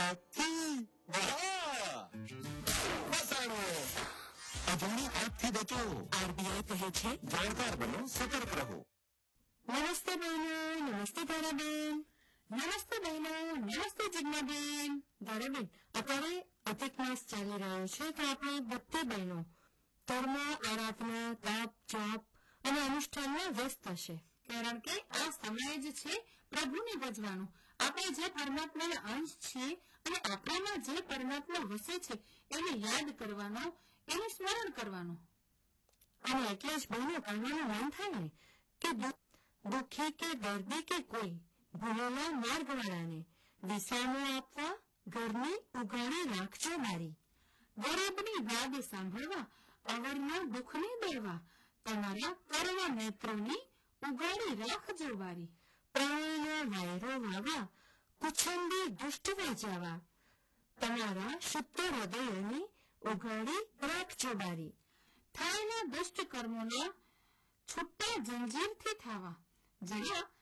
આજથી ફસાણો અજાણી આજથી બચો. આરબીઆઈ કહે છે જાણકાર બનો, સતર્ક રહો. નમસ્તે બહેનો, નમસ્તે તારાબેન. નમસ્તે બહેનો, નમસ્તે જિજ્ઞાબેન. તારાબેન, અત્યારે અધિક માસ ચાલી રહ્યો છે તો આપણી બધી બહેનો ધર્મ, આરાધના, તાપ, જોપ અને અનુષ્ઠાનમાં વ્યસ્ત હશે. કારણ કે આ સમય જ છે પ્રભુને ભજવાનો. આપણે જે પરમાત્માના અંશ છીએ અને આપણામાં જે પરમાત્મા વસે છે એને યાદ કરવાનો, એનું સ્મરણ કરવાનું. અને એટલે જ બહેનો કહેવાનું મન થાય ને કે દુઃખી કે દર્દી કે કોઈ ભૂલેલા માર્ગવાળાને વિસામો આપવા ઘરની ઉઘાડી રાખજો બારી. ગરીબની વાદ સાંભળવા, અવરના દુઃખને દળવા, તમારા કરવા નેત્રોની ઉઘાડી રાખજો બારી. પ્રાણીના વાયરો વાવા, કુછંદી દુષ્ટ વેચાવા, તમારા શુદ્ધ હૃદયોની ઉઘાડી રાખજો બારી. થાયના દુષ્ટ કર્મોના છૂટા જંજીરથી થાવા, જેના